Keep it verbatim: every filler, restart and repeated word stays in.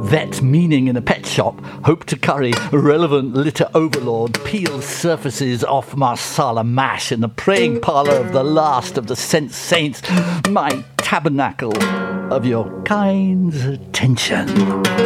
vet meaning in a pet shop, hope to curry relevant litter overlord, peel surfaces off marsala mash in the praying parlour of the last of the scent saints, my tabernacle of your kind's attention.